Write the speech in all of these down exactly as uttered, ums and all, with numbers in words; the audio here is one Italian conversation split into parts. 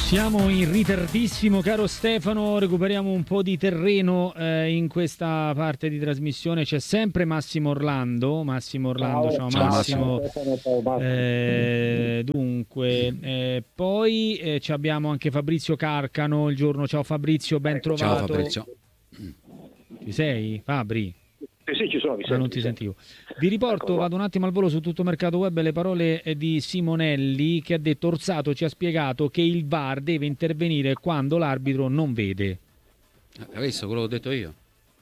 Siamo in ritardissimo, caro Stefano, recuperiamo un po' di terreno eh, in questa parte di trasmissione. C'è sempre Massimo Orlando. Massimo Orlando, ciao, ciao Massimo. Massimo. Eh, dunque, eh, poi eh, abbiamo anche Fabrizio Carcano il giorno. Ciao Fabrizio, ben trovato. Ciao Fabrizio. Ci sei, Fabri? Sì, sì, ci sono, vi ah, sento, non ti vi sentivo. Vi riporto, vado un attimo al volo su Tutto Mercato Web, le parole di Simonelli, che ha detto: Orsato ci ha spiegato che il V A R deve intervenire quando l'arbitro non vede. Hai visto quello che ho detto io?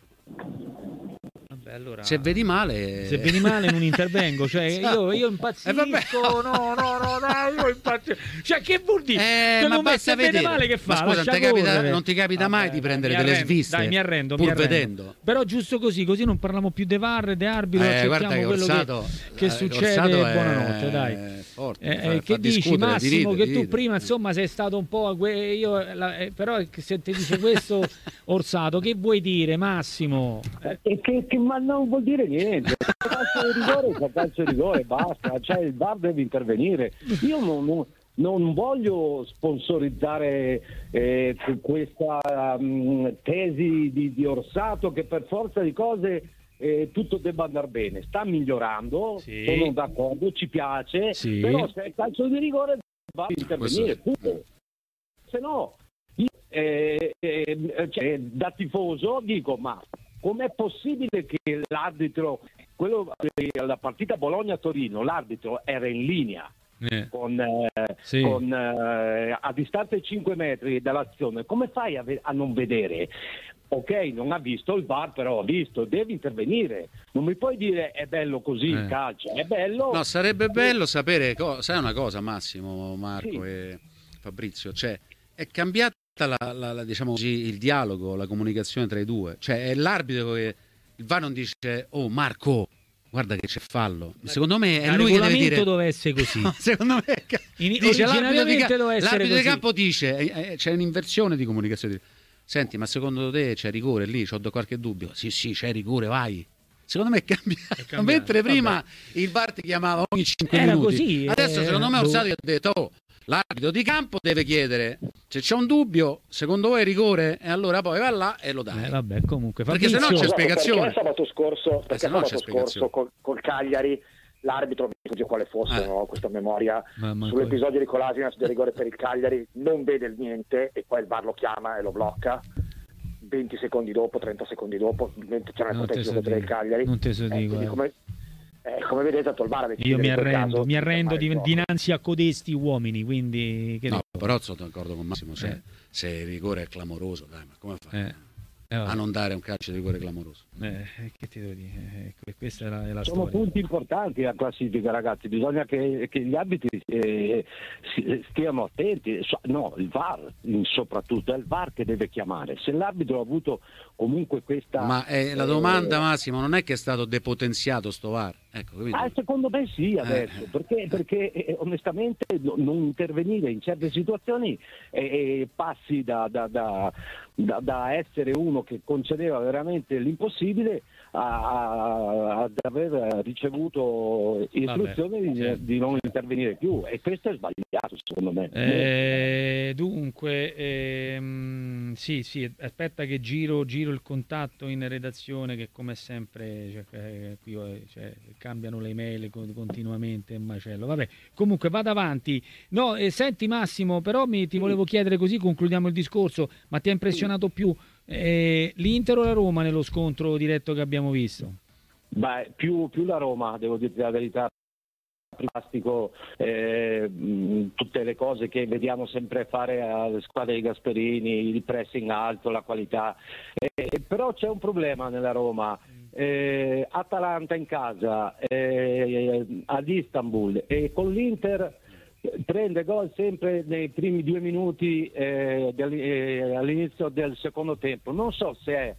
Vabbè, allora, se vedi male, se vedi male non intervengo, cioè io, io impazzisco, eh, no, no, no, dai, io impazzisco. Cioè, che vuol dire? Eh, ma basta se vede male che fa? Ma scusa, non ti capita, non ti capita Vabbè, mai di prendere dai, delle arrendo, sviste? Dai, mi arrendo, pur mi arrendo. vedendo. Però giusto così, così non parliamo più di V A R, di arbitro, eh, accettiamo che quello Orsato, che, che succede. Orsato è... Buonanotte, dai. Forte, eh, fa, che fa dici Massimo, dirite, che dirite. tu prima insomma sei stato un po' io la, eh, però se ti dice questo Orsato, che vuoi dire Massimo? Eh, che, che, che, ma non vuol dire niente. Se calcio di rigore, se calcio di rigore, basta, cioè il V A R deve intervenire. Io non, non, non voglio sponsorizzare eh, questa um, tesi di, di Orsato che per forza di cose Eh, tutto debba andare bene. Sta migliorando, sì. Sono d'accordo, ci piace, sì. Però se è calcio di rigore va a intervenire, pure. Se no io, eh, eh, cioè, da tifoso dico: ma com'è possibile che l'arbitro, quello la partita Bologna-Torino, l'arbitro era in linea eh. con, eh, sì. con eh, a distanza di cinque metri dall'azione, come fai a, ve- a non vedere? Ok, non ha visto il V A R, però ha visto, devi intervenire. Non mi puoi dire è bello così il eh. calcio, è bello. No, sarebbe bello sapere, co- sai una cosa Massimo, Marco sì. e Fabrizio, cioè è cambiata la, la, la, diciamo così, il dialogo, la comunicazione tra i due. Cioè è l'arbitro che il V A R non dice: oh Marco, guarda che c'è fallo. Secondo me è lui che deve dire. Doveva essere così. No, secondo me In, dice, l'arbitro di, ca- doveva essere l'arbitro così. di campo dice eh, eh, c'è un'inversione di comunicazione. Senti, ma secondo te c'è rigore lì? C'ho qualche dubbio. Sì, sì, c'è rigore, vai. Secondo me è cambiato. È cambiato. Mentre prima Vabbè. il V A R ti chiamava ogni cinque Era minuti. Così, Adesso eh, secondo me Orsato gli ha detto: oh, l'arbitro di campo deve chiedere se c'è un dubbio, secondo voi è rigore, e allora poi va là e lo dai. Eh, vabbè, comunque, perché se no c'è spiegazione. Perché sabato scorso, perché eh, no sabato scorso col, col Cagliari l'arbitro, non quale fosse, eh. no, questa memoria, sull'episodio di Kolasinac del rigore per il Cagliari, non vede niente e poi il V A R lo chiama e lo blocca. venti secondi dopo, trenta secondi dopo, c'era il proteggio del Cagliari. Non te so eh, dico. Eh. Come, eh, come vedete, il V A R io mi arrendo, mi arrendo di, dinanzi a codesti uomini, quindi che no, dico? Però sono d'accordo con Massimo, cioè, eh. se il rigore è clamoroso, dai, ma come fai? Eh. Eh, a non dare un calcio di rigore clamoroso. Eh, che ti devo dire? Eh, questa è la, è la Sono storia. punti importanti la classifica, ragazzi. Bisogna che, che gli arbitri eh, stiano attenti. No, il V A R soprattutto, è il V A R che deve chiamare. Se l'arbitro ha avuto comunque questa. Ma eh, la domanda, Massimo, non è che è stato depotenziato sto V A R? Ecco, ah, secondo me sì adesso, eh. perché, perché eh, onestamente non intervenire in certe situazioni eh, passi da, da, da, da, da essere uno che concedeva veramente l'impossibile a, ad aver ricevuto istruzioni di, certo. di non intervenire più, e questo è sbagliato secondo me. Eh, dunque ehm, sì sì aspetta che giro, giro il contatto in redazione, che come sempre cioè, eh, qui cioè, cambiano le email continuamente, è un macello. Vabbè, comunque vado avanti. No, eh, senti Massimo, però mi, ti volevo chiedere, così concludiamo il discorso, ma ti ha impressionato più eh, l'Inter o la Roma nello scontro diretto che abbiamo visto? Beh, più, più la Roma, devo dirti la verità. Plastico, eh, tutte le cose che vediamo sempre fare alle squadre di Gasperini, il pressing alto, la qualità, eh, però c'è un problema nella Roma. eh, Atalanta in casa, eh, ad Istanbul, e con l'Inter prende gol sempre nei primi due minuti eh, del, eh, all'inizio del secondo tempo. Non so se è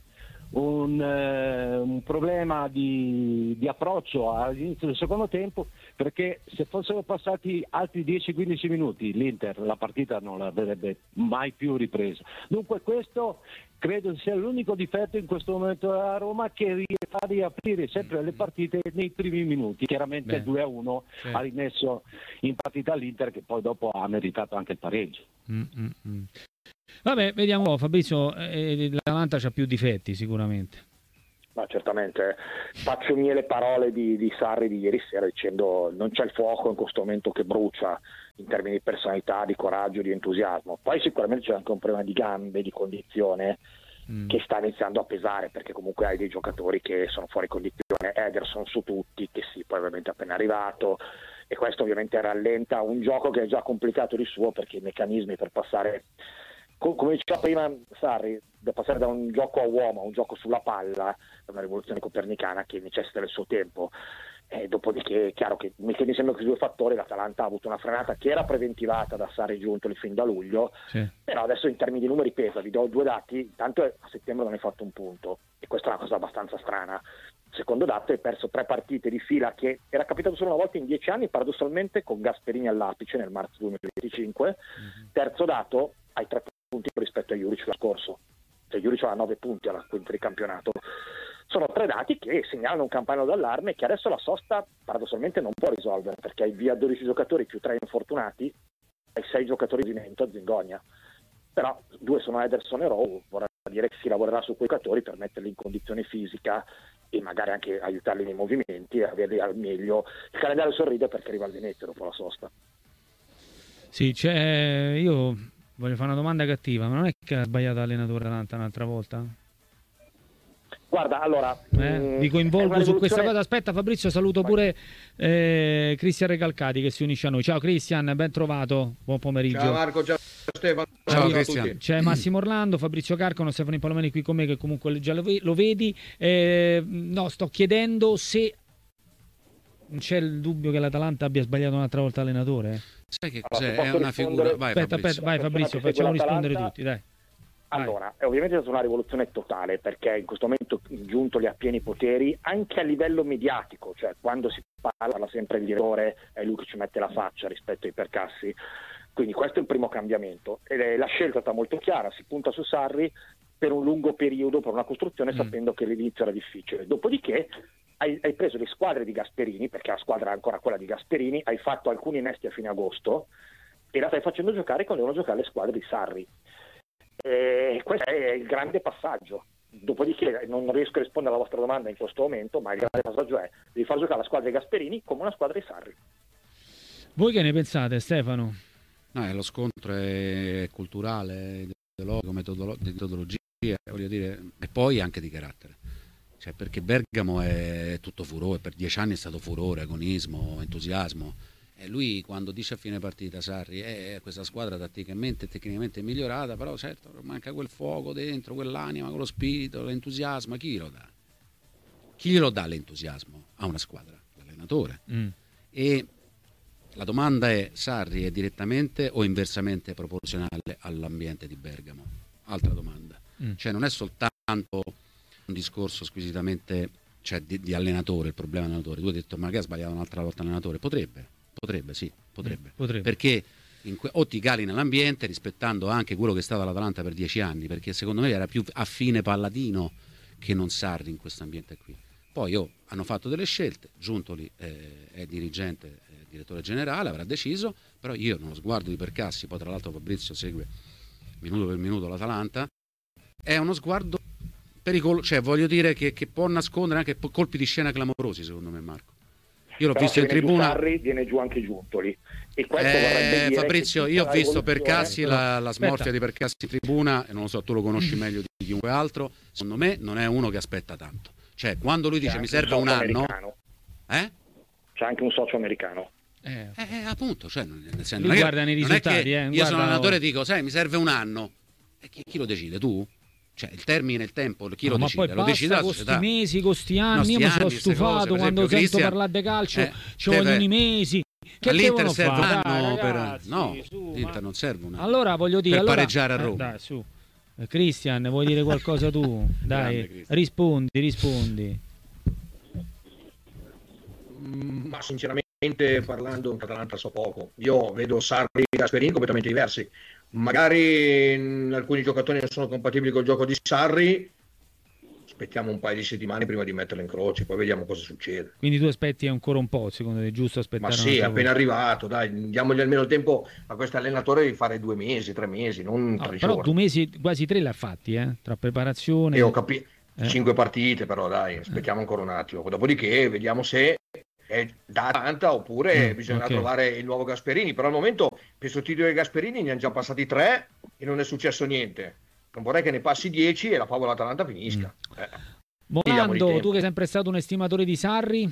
un, eh, un problema di, di approccio all'inizio del secondo tempo, perché se fossero passati altri dieci quindici minuti l'Inter la partita non l'avrebbe mai più ripresa. Dunque questo credo sia l'unico difetto in questo momento della Roma, che fa riaprire sempre le partite nei primi minuti. Chiaramente il due a uno sì. ha rimesso in partita l'Inter, che poi dopo ha meritato anche il pareggio. Mm-mm. Vabbè, vediamo. Fabrizio, eh, l'Atalanta c'ha più difetti sicuramente. Ma certamente, faccio mie le parole di, di Sarri di ieri sera, dicendo non c'è il fuoco in questo momento che brucia in termini di personalità, di coraggio, di entusiasmo. Poi sicuramente c'è anche un problema di gambe, di condizione mm. che sta iniziando a pesare, perché comunque hai dei giocatori che sono fuori condizione, Ederson su tutti, che sì, poi ovviamente è appena arrivato, e questo ovviamente rallenta un gioco che è già complicato di suo, perché i meccanismi per passare, come diceva prima Sarri, da passare da un gioco a uomo a un gioco sulla palla è una rivoluzione copernicana che necessita del suo tempo. E dopodiché è chiaro che mi sembra che questi due fattori l'Atalanta ha avuto una frenata che era preventivata da Sarri Giuntoli fin da luglio, sì. Però adesso in termini di numeri pesa, vi do due dati, tanto a settembre non hai fatto un punto, e questa è una cosa abbastanza strana. Secondo dato, hai perso tre partite di fila, che era capitato solo una volta in dieci anni, paradossalmente, con Gasperini all'apice nel marzo duemilaventicinque. Mm-hmm. Terzo dato, hai tre punti rispetto a Juric l'anno scorso, cioè Juric ha nove punti alla quinta di campionato. Sono tre dati che segnalano un campanello d'allarme che adesso la sosta paradossalmente non può risolvere, perché hai via dodici giocatori più tre infortunati, hai sei giocatori di movimento a Zingonia, però due sono Ederson e Rowe, vorrà dire che si lavorerà su quei giocatori per metterli in condizione fisica e magari anche aiutarli nei movimenti e averli al meglio. Il calendario sorride perché arriva il Venezia dopo la sosta. Sì, c'è, io voglio fare una domanda cattiva, ma non è che ha sbagliato l'allenatore Atalanta un'altra volta? Guarda, allora eh, mh, vi coinvolgo su questa cosa. Aspetta Fabrizio, saluto Vai. pure eh, Cristian Recalcati che si unisce a noi. Ciao Cristian, ben trovato, buon pomeriggio. Ciao Marco, ciao Stefano. Ciao, ciao Cristian. C'è Massimo Orlando, Fabrizio Carcano, Stefano Palomeni qui con me, che comunque già lo vedi. Eh, no, sto chiedendo se non c'è il dubbio che l'Atalanta abbia sbagliato un'altra volta allenatore. Sai che cos'è? Allora, è una figura. Vai, aspetta, aspetta, vai Fabrizio, facciamo rispondere tutti, dai. Allora, è ovviamente stata una rivoluzione totale, perché in questo momento Giuntoli ha pieni poteri anche a livello mediatico, cioè quando si parla sempre il direttore è lui che ci mette la faccia rispetto ai percassi, quindi questo è il primo cambiamento. E la scelta è stata molto chiara, si punta su Sarri per un lungo periodo, per una costruzione, mm. sapendo che l'inizio era difficile. Dopodiché hai, hai preso le squadre di Gasperini, perché la squadra è ancora quella di Gasperini, hai fatto alcuni innesti a fine agosto e la stai facendo giocare quando devono giocare le squadre di Sarri. E questo è il grande passaggio. Dopodiché non riesco a rispondere alla vostra domanda in questo momento, ma il grande passaggio è devi far giocare la squadra di Gasperini come una squadra di Sarri. Voi che ne pensate, Stefano? No, lo scontro è culturale, ideologico, metodolo- di metodologia, voglio dire, e poi anche di carattere. Cioè, perché Bergamo è tutto furore, per dieci anni è stato furore, agonismo, entusiasmo. E lui quando dice a fine partita Sarri eh, questa squadra tatticamente e tecnicamente è migliorata, però certo manca quel fuoco dentro, quell'anima, quello spirito, l'entusiasmo, chi glielo dà? Chi glielo dà l'entusiasmo a una squadra? L'allenatore. Mm. E la domanda è: Sarri è direttamente o inversamente proporzionale all'ambiente di Bergamo? Altra domanda. Mm. Cioè non è soltanto un discorso squisitamente, cioè, di, di allenatore, il problema dell'allenatore. Tu hai detto ma che ha sbagliato un'altra volta l'allenatore? Potrebbe. Potrebbe, sì, potrebbe. potrebbe. Perché in que- o ti cali nell'ambiente rispettando anche quello che è stata l'Atalanta per dieci anni, perché secondo me era più affine Palladino che non Sarri in questo ambiente qui. Poi oh, hanno fatto delle scelte, Giuntoli eh, è dirigente, è direttore generale, avrà deciso, però io nello sguardo di Percassi, poi tra l'altro Fabrizio segue minuto per minuto l'Atalanta, è uno sguardo pericoloso, cioè voglio dire che, che può nascondere anche colpi di scena clamorosi, secondo me, Marco. Io l'ho però visto in tribuna. Sarri, viene giù anche Giuntoli. E questo eh, dire Fabrizio, io ho visto Percassi, la, la smorfia Aspetta. di Percassi in tribuna, e non lo so, tu lo conosci meglio di chiunque altro. Secondo me non è uno che aspetta tanto. Cioè, quando lui C'è dice mi serve un un anno, americano. eh? C'è anche un socio americano. Eh, eh, eh appunto, cioè, nel senso, lui non guarda è, nei non è risultati. che Eh, io sono guarda... allenatore e dico, sai, mi serve un anno. E chi, chi lo decide? Tu? Cioè il termine, il tempo, chi no, lo ma decide? poi Lo decide la con società. sti mesi, con sti anni, No, sti io mi sono anni, ste stufato cose, per quando esempio, sento Christian, parlare di calcio, eh, ci vogliono deve- i mesi. Che All'Inter devono serve un fare? anno Dai, per ragazzi, no, su, l'Inter ma... non serve un anno Allora voglio dire, per allora... pareggiare a eh, Roma. dai, su. Cristian, vuoi dire qualcosa tu? Dai, Grande, Cristian. rispondi, rispondi. Ma sinceramente parlando, in Atalanta so poco. Io vedo Sarri e Gasperini completamente diversi. Magari mh, alcuni giocatori non sono compatibili col gioco di Sarri. Aspettiamo un paio di settimane prima di metterlo in croce, poi vediamo cosa succede. Quindi tu aspetti ancora un po', secondo te è giusto Ma aspettare? sì, è un'altra appena volta? arrivato, dai, diamogli almeno il tempo a questo allenatore di fare due mesi, tre mesi, non No, tre però giorni. due mesi, quasi tre l'ha fatti, eh? Tra preparazione. E ho capito, Eh. cinque partite, però dai, aspettiamo ancora un attimo. Dopodiché vediamo se è da Atalanta oppure Mm, bisognerà ok. trovare il nuovo Gasperini. Però al momento per sostituire Gasperini ne hanno già passati tre e non è successo niente. Non vorrei che ne passi dieci e la favola Atalanta finisca. Mm. Eh. Morando, Diamogli tempo. tu che sei sempre stato un estimatore di Sarri,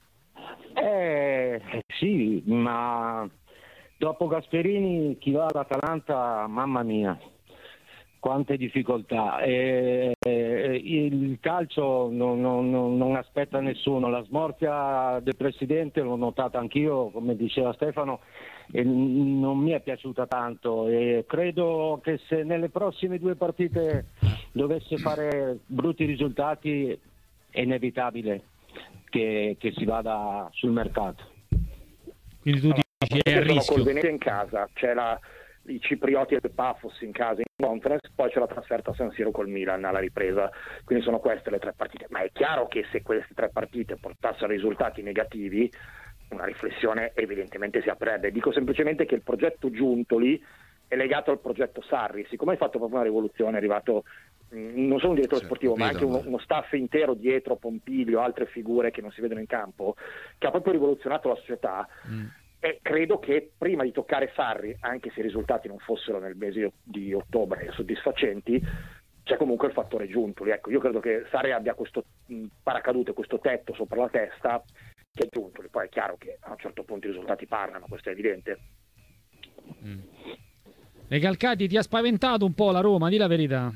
Eh, sì, ma dopo Gasperini chi va all'Atalanta, mamma mia, quante difficoltà. Eh, eh, il calcio non, non- non- non aspetta nessuno, la smorfia del presidente l'ho notata anch'io, come diceva Stefano, e n- non mi è piaciuta tanto e credo che se nelle prossime due partite dovesse fare brutti risultati è inevitabile che, che si vada sul mercato. quindi tu Allora, dici è a sono col rischio. Venezia in casa, c'è la, i ciprioti e il Pafos in casa in conference, poi c'è la trasferta a San Siro col Milan alla ripresa, quindi sono queste le tre partite. Ma è chiaro che se queste tre partite portassero risultati negativi, una riflessione evidentemente si aprirebbe. Dico semplicemente che il progetto Giuntoli è legato al progetto Sarri, siccome hai fatto proprio una rivoluzione, è arrivato mh, non solo un direttore Sì, sportivo ma anche capito, uno, ma- uno staff intero dietro, Pompilio, altre figure che non si vedono in campo, che ha proprio rivoluzionato la società. Mm. E credo che prima di toccare Sarri, anche se i risultati non fossero nel mese di ottobre soddisfacenti, c'è comunque il fattore Giuntoli. Ecco, io credo che Sarri abbia questo mh, paracadute, questo tetto sopra la testa che è Giuntoli. Poi è chiaro che a un certo punto i risultati parlano, questo è evidente. Recalcati, ti ha spaventato un po' la Roma, di la verità.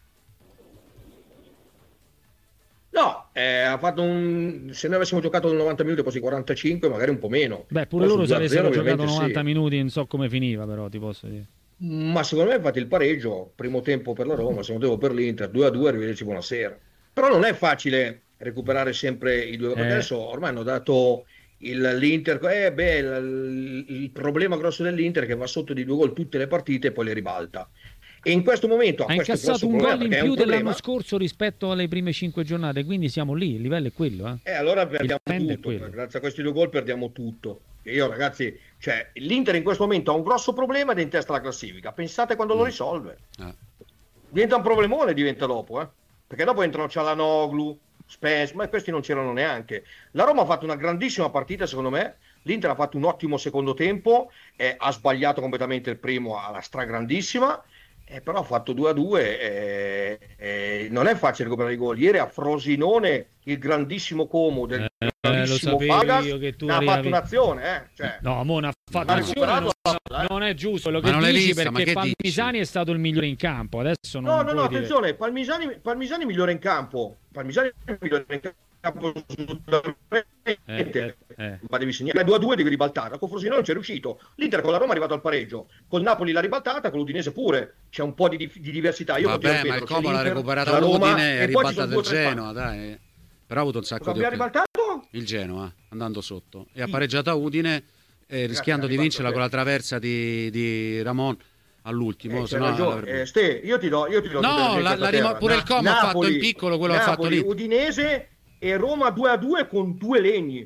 No, eh, ha fatto un... se noi avessimo giocato novanta minuti, quasi quarantacinque, magari un po' meno. Beh, pure Poi loro sul se due a zero avessero giocato ovviamente novanta sì. minuti non so come finiva, però ti posso dire. Ma secondo me infatti il pareggio, primo tempo per la Roma, secondo tempo per l'Inter, due a due, arrivederci, buonasera. Però non è facile recuperare sempre i due, perché Eh. adesso ormai hanno dato il, l'Inter, eh beh, il, il problema grosso dell'Inter è che va sotto di due gol tutte le partite e poi le ribalta. E in questo momento ha Ha questo incassato grosso un problema, gol in perché è più un problema. dell'anno scorso rispetto alle prime cinque giornate, quindi siamo lì, il livello è quello. Eh. E allora perdiamo trend è tutto, quello. grazie a questi due gol perdiamo tutto. E io ragazzi, cioè l'Inter in questo momento ha un grosso problema ed è in testa alla classifica. Pensate quando lo risolve. Ah. Diventa un problemone, diventa dopo, eh? Perché dopo entrano Cialanoglu, Spence, ma questi non c'erano neanche. La Roma ha fatto una grandissima partita secondo me, l'Inter ha fatto un ottimo secondo tempo, eh, ha sbagliato completamente il primo alla stragrandissima, eh, però ha fatto due a due, eh, eh, non è facile recuperare i gol. Ieri a Frosinone il grandissimo Como del Eh, lo grandissimo sapevo Fagas io che tu ne ha arrivavi- fatto un'azione, eh? Cioè, No, Mona ha fatto ha un'azione, non, recuperato, eh. non è giusto quello Ma che non l'hai dici vista, ma perché che dici? Palmisani è stato il migliore in campo, adesso non No, no, puoi no, dire- attenzione, Palmisani, Palmisani migliore in campo. Palmisani migliore in campo Eh, assolutamente. eh, eh. Ma devi segnare due a due, devi ribaltare. Con Frosinone non c'è riuscito. L'Inter con la Roma è arrivato al pareggio. Col Napoli l'ha ribaltata, con l'Udinese pure. C'è un po' di, di diversità. Io continuo a Vabbè, ma il ripeterlo, c'è Como l'ha l'Inter, recuperata la Roma, l'Udine e ha e poi ci ribaltato sono due il o tre Genoa, dai. Però ha avuto un sacco Cosa di abbiamo occasioni. ribaltato? Il Genoa, andando sotto. E ha Sì. pareggiato a Udine, eh, rischiando ha di ribaltato, vincerla sì. con la traversa di, di Ramon all'ultimo. Eh, se c'hai no ragione. l'avrebbe- Eh, Ste, io ti do, io ti do No, tutte le la- leggende la a rima- terra. pure il Como ha fatto in piccolo quello che ha fatto Napoli, lì. Udinese e Roma due a due con due legni.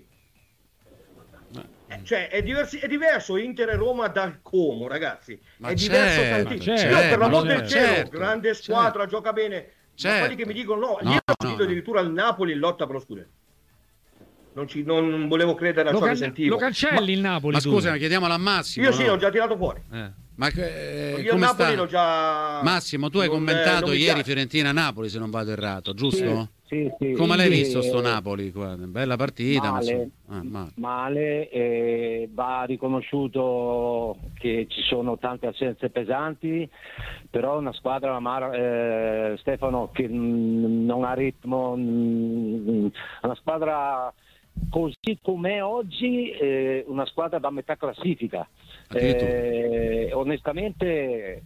Eh, Cioè è, diversi- è diverso Inter e Roma dal Como, ragazzi. Ma è diverso certo, tantissimo. certo, Io, per ma l'amor lo- del cielo, certo, grande squadra, certo. gioca bene. Ma Certo. quelli che mi dicono no, No, io ho no, sentito no. addirittura il Napoli in lotta per lo scudetto. Non, ci, non volevo credere a Lo, ciò che can- sentivo. lo cancelli il Napoli Ma tu? scusa, chiediamolo a Massimo. Io sì, no? l'ho già tirato fuori. Eh. Ma eh, Io il come Napoli sta? l'ho già... Massimo, tu hai non- commentato non mi ieri piace. Fiorentina-Napoli, se non vado errato, giusto? Sì, sì, Come l'hai sì, visto sto eh, Napoli? Guarda, bella partita. ma Male, insomma, ah, ma- male, eh, va riconosciuto che ci sono tante assenze pesanti, però è una squadra, Mar- eh, Stefano, che mm, non ha ritmo, mm, è una squadra così com'è oggi, eh, una squadra da metà classifica. Addirittura. Eh, onestamente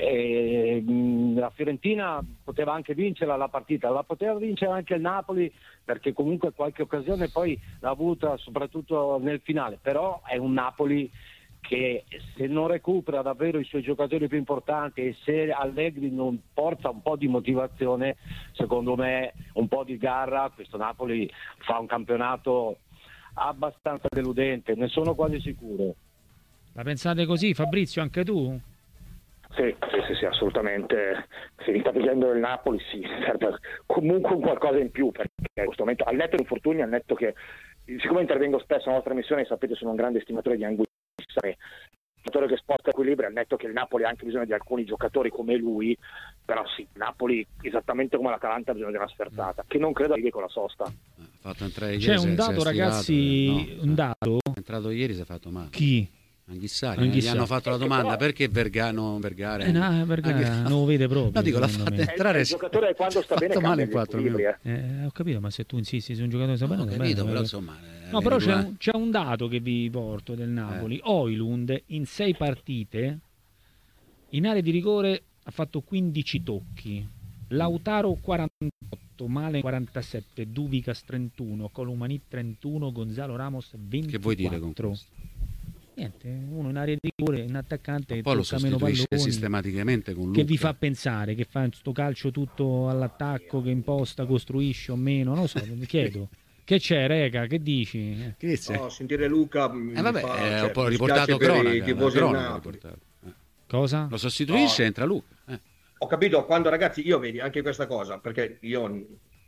eh, la Fiorentina poteva anche vincere la partita, la poteva vincere anche il Napoli, perché comunque qualche occasione poi l'ha avuta soprattutto nel finale, però è un Napoli che se non recupera davvero i suoi giocatori più importanti e se Allegri non porta un po' di motivazione, secondo me un po' di garra, questo Napoli fa un campionato abbastanza deludente, ne sono quasi sicuro. La pensate così, Fabrizio, anche tu? Sì, sì, sì, sì, assolutamente. Se mi sta pigliando il Napoli, sì, serve comunque un qualcosa in più, perché in questo momento, al netto di infortuni, al netto che, siccome intervengo spesso nella nostra missione, sapete, sono un grande estimatore di Anguissa, un giocatore che sposta equilibrio, al netto che il Napoli ha anche bisogno di alcuni giocatori come lui, però sì, Napoli, esattamente come l'Atalanta, ha bisogno di una sferzata, che non credo arrivi con la sosta. Ha fatto entrare ieri, C'è si- un si è dato, stilato, ragazzi, eh, no, un dato? è entrato ieri, si è fatto male. Chi? Anghissari, Anghissari. gli hanno fatto la domanda perché Vergano Vergara Eh, no, Vergara Anche- non lo vede proprio. no, dico, l'ha secondo fatta me. entrare, Eh, il giocatore quando sta bene fatto male cambia in gli quattro equilibri, minuti. Eh, ho capito, ma se tu insisti su un giocatore sta bene, Ho sta capito, bene. però insomma, No, però c'è vedi, un, c'è un dato che vi porto del Napoli. Eh. Højlund in sei partite in area di rigore ha fatto quindici tocchi. Lautaro quarantotto, Malen quarantasette, Duvicas trentuno, Colomani trentuno, Gonzalo Ramos ventiquattro. che vuoi dire con questo? Niente, uno in area di rigore, un attaccante che Poi lo tocca meno sostituisce palloni. sistematicamente con Luca. Che vi fa pensare? Che fa sto calcio tutto all'attacco, che imposta, costruisce o meno? Non lo so, mi chiedo. Che c'è, Rega? Che dici? Eh. Che dice? No, sentire Luca mi Eh vabbè, fa, è cioè, un po' mi riportato spiace per cronaca, i la tifosi del cronaca Napoli. riportato. Eh. Cosa? Lo sostituisce, No. entra Luca. Eh. Ho capito, quando ragazzi, io vedi anche questa cosa, perché io n-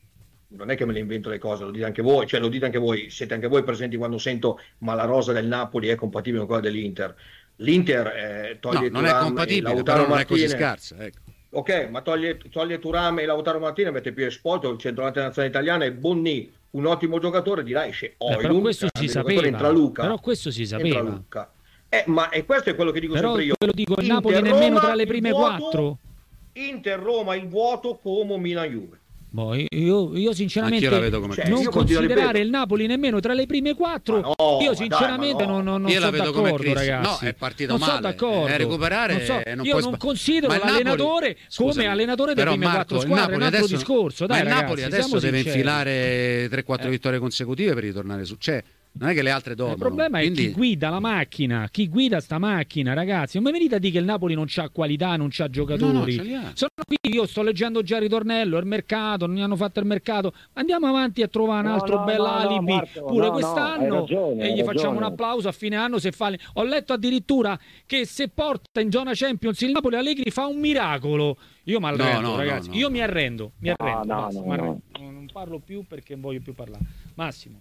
non è che me le invento le cose, lo dite anche voi, cioè lo dite anche voi, siete anche voi presenti quando sento ma la rosa del Napoli è compatibile con quella dell'Inter. L'Inter eh, toglie No, non è Thuram e compatibile, Lautaro però non è così Martinez. scarsa. Ecco. Ok, ma toglie, toglie Thuram e Lautaro Martinez, mette più Esposito, il centravanti nazionale italiana e Bonni, un ottimo giocatore, dirà esce Eh, però Højlund, questo si grande giocatore, sapeva. entra Luca. Però questo si entra sapeva. Luca. Eh, ma e questo è quello che dico Però sempre io. quello dico, il Inter, Napoli nemmeno Roma, tra le il prime vuoto, quattro. Inter Roma il vuoto come Milan Juve. Boh, io, io sinceramente Anch'io la vedo come Cioè, così. non io continuo a considerare ripetere. il Napoli nemmeno tra le prime quattro. Ma no, io ma sinceramente dai, ma no. non, non, non Io la sono vedo come d'accordo, Cristian. ragazzi. No, è partito non male. sono d'accordo. È recuperare, Non so. non io puoi non sba- considero Ma il Napoli- l'allenatore scusami, come allenatore delle però prime Marco, quattro il squadre. Napoli È un altro adesso- discorso. Dai, ma il ragazzi, Napoli adesso siamo deve sinceri. infilare tre quattro Eh. vittorie consecutive per ritornare su. Cioè, non è che le altre Il dormono. problema è Quindi- chi guida la macchina, chi guida sta macchina, ragazzi. Non mi venite a dire che il Napoli non c'ha qualità, non c'ha giocatori. No, no, ce li ha. Sono qui, io sto leggendo già il ritornello, il mercato, non gli hanno fatto il mercato. Andiamo avanti a trovare un No, altro no, bel no, no, alibi Marco, pure no, no, quest'anno hai ragione, e hai gli facciamo un ragione. applauso a fine anno se fa. le- Ho letto addirittura che se porta in zona Champions il Napoli, Allegri fa un miracolo. Io mi arrendo, No, no, ragazzi. no, no. Io mi arrendo, mi No, arrendo. no, basta, no, mi arrendo. no. Non non parlo più perché non voglio più parlare. Massimo.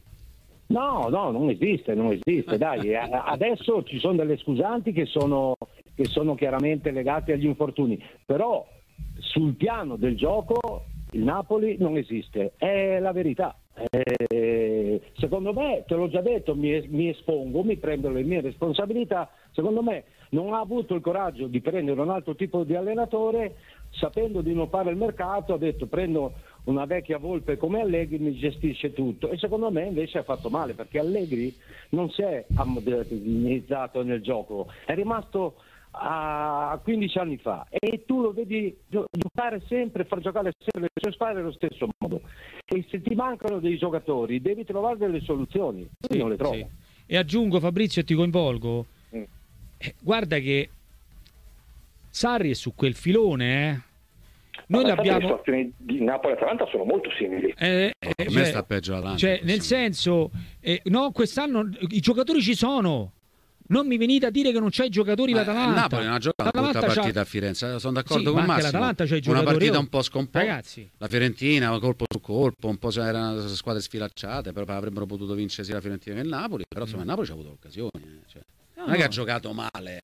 No, no, non esiste, non esiste, dai. A- Adesso ci sono delle scusanti che sono, che sono chiaramente legate agli infortuni, però sul piano del gioco il Napoli non esiste, è la verità. Eh, secondo me, te l'ho già detto, mi, es- mi espongo, mi prendo le mie responsabilità, secondo me non ha avuto il coraggio di prendere un altro tipo di allenatore, sapendo di non fare il mercato, ha detto prendo una vecchia volpe come Allegri, mi gestisce tutto, e secondo me invece ha fatto male, perché Allegri non si è modernizzato nel gioco, è rimasto a quindici anni fa e tu lo vedi gio- giocare sempre, far giocare sempre le sue squadre allo stesso modo, e se ti mancano dei giocatori devi trovare delle soluzioni, io Sì, non le trovo. sì. E aggiungo, Fabrizio, e ti coinvolgo. Mm. Eh, guarda che Sarri è su quel filone, eh. Noi Ma infatti l'abbiamo. le situazioni di Napoli e Atalanta sono molto simili. Eh, No, eh, per me cioè, sta peggio l'Atalanta, cioè, nel insomma. senso, eh, no, quest'anno i giocatori ci sono. Non mi venite a dire che non c'è i giocatori Ma l'Atalanta. il Napoli non ha giocato una L'Atalanta brutta c'ha- partita a Firenze, sono d'accordo Sì, con ma anche Massimo. l'Atalanta c'ha i Una giocatori, partita oh. un po' scomposta. Ragazzi. La Fiorentina, colpo su colpo, un po' erano squadre sfilacciate, però avrebbero potuto vincere sia la Fiorentina che il Napoli, però insomma il Napoli ci ha avuto occasioni. eh, Cioè, non è che no. ha giocato male.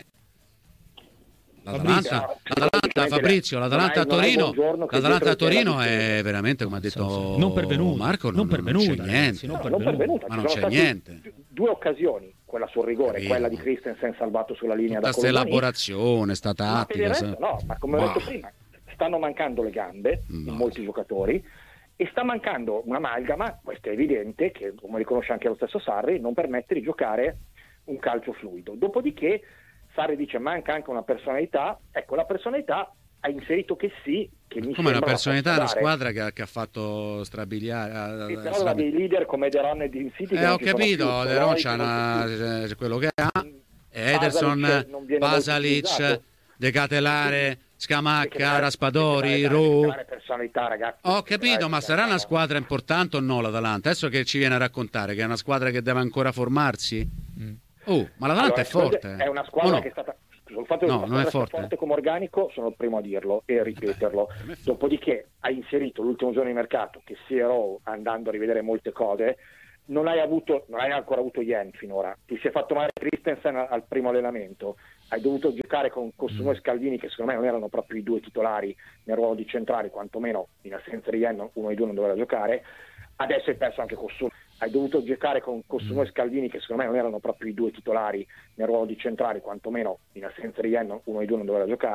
Fabrizio. L'Atalanta, l'Atalanta Fabrizio, l'Atalanta a non hai- non hai Torino, buongiorno che l'Atalanta a dietro di te Torino la è difesa. veramente, come ha detto non pervenuta, Marco, non non, pervenuta, non c'è ragazzi, niente. non No, pervenuta. non pervenuta, Ma ci non sono c'è state niente. due occasioni, quella sul rigore, Capito. quella di Christensen salvato sulla linea Tutta da questa Colomani. elaborazione, sta Ma per il tattica. resto sa- no, ma come ho Ma- detto prima, stanno mancando le gambe Ma- in molti giocatori e sta mancando un'amalgama, questo è evidente, che come riconosce anche lo stesso Sarri, non permette di giocare un calcio fluido. Dopodiché Sarri dice manca anche una personalità, ecco la personalità ha inserito che sì, che mi come una sembra personalità, una dare. squadra che, che ha fatto strabiliare. Sì, però aveva dei leader come De Ron e Dean City. Eh, ho capito, De Ron c'ha una, c'è quello che ha, Ederson, Pasalic, De Catelare, Scamacca, Raspadori, Ru. Ho capito, ma sarà una squadra importante o no l'Atalanta? Adesso che ci viene a raccontare che è una squadra che deve ancora formarsi? Mm. Oh, ma l'Atalanta allora, è forte. È una squadra no? che è stata sul fatto che no, non è forte. forte come organico, sono il primo a dirlo e a ripeterlo. Beh, dopodiché hai inserito l'ultimo giorno di mercato che si era andando a rivedere molte cose. Non hai avuto, non hai ancora avuto Yen finora, ti si è fatto male Christensen al primo allenamento, hai dovuto giocare con Costuno e Scalvini che secondo me non erano proprio i due titolari nel ruolo di centrali, quantomeno in assenza di Yen uno dei due non doveva giocare, adesso hai perso anche Costuno, hai dovuto giocare con Costuno e Scalvini che secondo me non erano proprio i due titolari nel ruolo di centrali, quantomeno in assenza di Yen uno dei due non doveva giocare.